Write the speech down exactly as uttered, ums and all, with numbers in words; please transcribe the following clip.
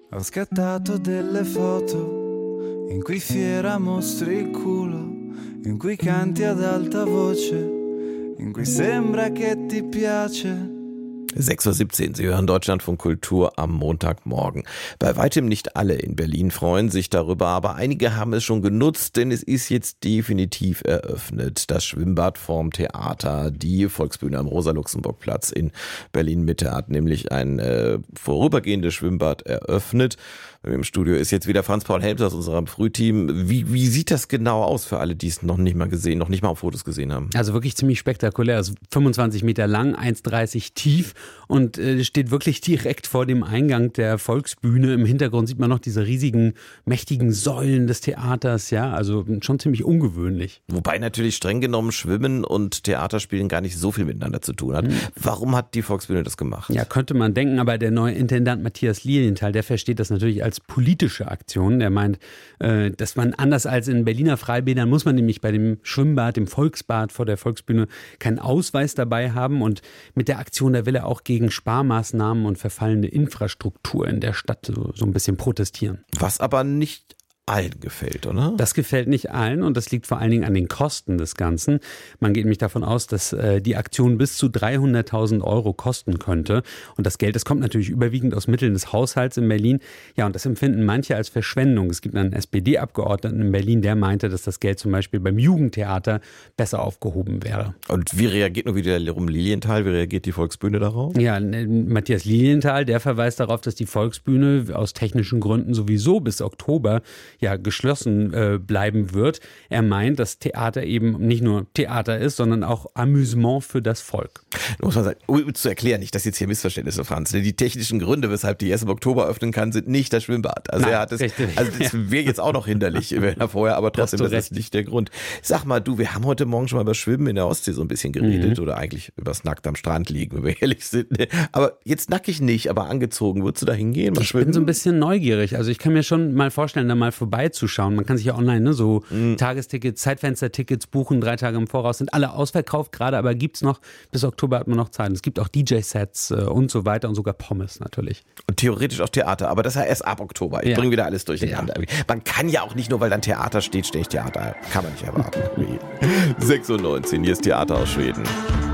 Ho scattato delle foto in cui fiera mostri il culo, in cui canti ad alta voce, in cui sembra che ti piace. sechs Uhr siebzehn, Sie hören Deutschlandfunk Kultur am Montagmorgen. Bei weitem nicht alle in Berlin freuen sich darüber, aber einige haben es schon genutzt, denn es ist jetzt definitiv eröffnet. Das Schwimmbad vorm Theater, die Volksbühne am Rosa-Luxemburg-Platz in Berlin-Mitte hat nämlich ein äh, vorübergehendes Schwimmbad eröffnet. Im Studio ist jetzt wieder Franz-Paul Helms aus unserem Frühteam. Wie, wie sieht das genau aus für alle, die es noch nicht mal gesehen, noch nicht mal auf Fotos gesehen haben? Also wirklich ziemlich spektakulär. Es ist fünfundzwanzig Meter lang, eins Komma dreißig tief und äh, steht wirklich direkt vor dem Eingang der Volksbühne. Im Hintergrund sieht man noch diese riesigen, mächtigen Säulen des Theaters. Ja, also schon ziemlich ungewöhnlich. Wobei natürlich streng genommen Schwimmen und Theaterspielen gar nicht so viel miteinander zu tun hat. Mhm. Warum hat die Volksbühne das gemacht? Ja, könnte man denken, aber der neue Intendant Matthias Lilienthal, der versteht das natürlich als als politische Aktion. Er meint, äh, dass man anders als in Berliner Freibädern muss man nämlich bei dem Schwimmbad, dem Volksbad vor der Volksbühne keinen Ausweis dabei haben und mit der Aktion, da will er auch gegen Sparmaßnahmen und verfallende Infrastruktur in der Stadt so, so ein bisschen protestieren. Was aber nicht allen gefällt, oder? Das gefällt nicht allen und das liegt vor allen Dingen an den Kosten des Ganzen. Man geht nämlich davon aus, dass äh, die Aktion bis zu dreihunderttausend Euro kosten könnte. Und das Geld, das kommt natürlich überwiegend aus Mitteln des Haushalts in Berlin. Ja, und das empfinden manche als Verschwendung. Es gibt einen S P D-Abgeordneten in Berlin, der meinte, dass das Geld zum Beispiel beim Jugendtheater besser aufgehoben wäre. Und wie reagiert nur wiederum Lilienthal? Wie reagiert die Volksbühne darauf? Ja, Matthias Lilienthal, der verweist darauf, dass die Volksbühne aus technischen Gründen sowieso bis Oktober ja geschlossen äh, bleiben wird. Er meint, dass Theater eben nicht nur Theater ist, sondern auch Amüsement für das Volk. Da muss man sagen, um zu erklären, nicht, dass jetzt hier Missverständnisse, Franz. Die technischen Gründe, weshalb die erst im Oktober öffnen kann, sind nicht das Schwimmbad. Also Nein, er hat es, richtig. also das wäre jetzt auch noch hinderlich, wenn er vorher, aber trotzdem ist das nicht der Grund. Sag mal, du, wir haben heute Morgen schon mal über Schwimmen in der Ostsee so ein bisschen geredet mhm. oder eigentlich übers nackt am Strand liegen, wenn wir ehrlich sind. Aber jetzt nackig nicht, aber angezogen. Würdest du da hingehen? Ich schwimmen? bin so ein bisschen neugierig. Also ich kann mir schon mal vorstellen, da mal vorbeizuschauen. Man kann sich ja online ne, so mhm. Tagestickets, Zeitfenstertickets buchen, drei Tage im Voraus, sind alle ausverkauft gerade, aber gibt's noch, bis Oktober hat man noch Zeit. Es gibt auch D J-Sets äh, und so weiter und sogar Pommes natürlich. Und theoretisch auch Theater, aber das ist ja erst ab Oktober. Ich ja. bringe wieder alles durcheinander. Ja. Man kann ja auch nicht nur, weil dann Theater steht, stehe ich Theater. Kann man nicht erwarten. sechs Uhr neunzehn, hier ist Theater aus Schweden.